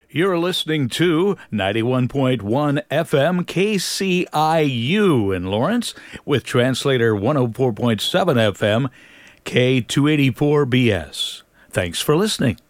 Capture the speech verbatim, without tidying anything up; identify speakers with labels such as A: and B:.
A: You're listening to ninety-one point one F M K C I U in Lawrence with translator one oh four point seven F M K two eighty-four B S. Thanks for listening.